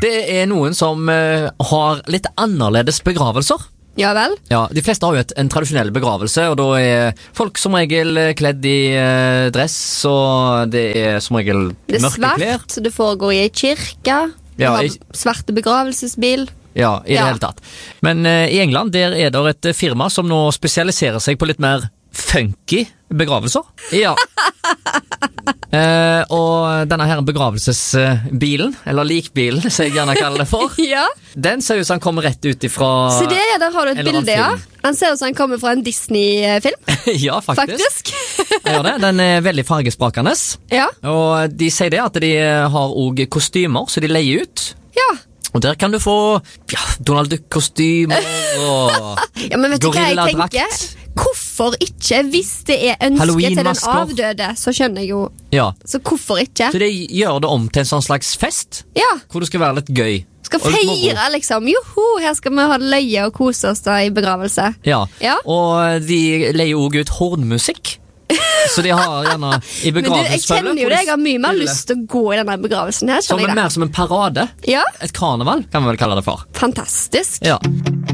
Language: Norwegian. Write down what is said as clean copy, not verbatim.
Det noen som har litt annerledes begravelser. Ja vel? Ja, de fleste har jo en tradisjonell begravelse, og da folk som regel kledd i dress, og det som regel Det mørke klær. svart, så det foregår i en kirke. Du Ja, har svarte begravelsesbil. Ja, i det Ja. hele tatt. Men i England der det et firma som nå spesialiserer seg på litt mer funky begravelser. Ja. Og denne her begravelsesbilen, eller likbilen, som jeg gjerne kaller det for, Ja. den ser ut som han kommer rett ut ifra Så det, der har du et en eller annen bilde, ja. film. Han ser ut som han kommer fra en Disney-film, Ja, faktisk. faktisk. Jeg gjør det. Den veldig fargesprakende. Ja, Og de sier det at de har også kostymer, så de leier ut. ja. Og der kan du få Donald Duck-kostymer og Ja, men vet du hva jeg gorilladrakt. tenker? Hvorfor ikke? Hvis det ønsket til den Halloween-masker. avdøde, så skjønner jeg jo. Ja, Så hvorfor ikke? så de gjør det om til en sånn slags fest, Ja, hvor det skal være litt gøy. skal Og litt moro. feire liksom. Joho, her skal vi ha det løye og kose oss da i begravelse. Ja. Ja. Og de leier også ut hornmusikk. Så de har gjerne i Men du, jeg kjenner jo det, jeg har mye mer lyst til å gå i denne begravelsen her, Som skjønner jeg mer det. som en parade. Ja, Et karneval, kan vi vel kalle det for. fantastisk. Ja.